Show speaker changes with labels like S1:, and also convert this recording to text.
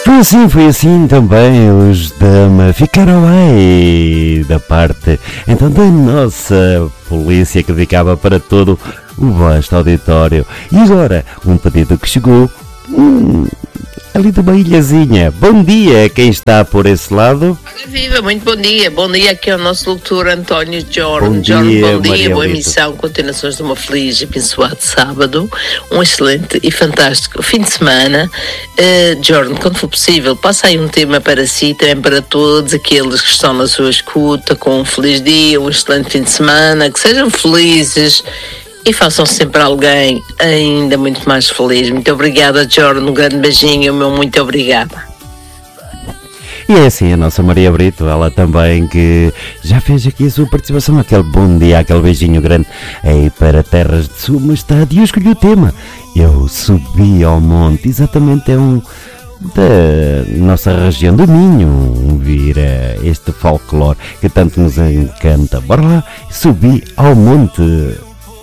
S1: Foi assim também os Dama ficaram bem da parte então da nossa polícia que dedicava para todo o vasto auditório. E agora, um pedido que chegou ali de uma ilhazinha. Bom dia, quem está por esse lado?
S2: Viva, muito bom dia. Bom dia, aqui é o nosso doutor António Jordan.
S1: Bom dia,
S2: bom dia,
S1: Maria
S2: boa
S1: Lito.
S2: emissão, continuações de uma feliz e abençoado sábado, um excelente e fantástico fim de semana. Jordan, quando for possível, passa aí um tema para si, também para todos aqueles que estão na sua escuta, com um feliz dia, um excelente fim de semana, que sejam felizes e façam sempre alguém ainda muito mais feliz. Muito obrigada, Jordan, um grande beijinho, meu muito obrigada.
S1: E é assim a nossa Maria Brito, ela também que já fez aqui a sua participação, aquele bom dia, aquele beijinho grande aí para terras de sua majestade. E eu escolhi o tema, eu subi ao monte, exatamente é um da nossa região do Minho, vira este folclore que tanto nos encanta. Bora lá, subir ao monte.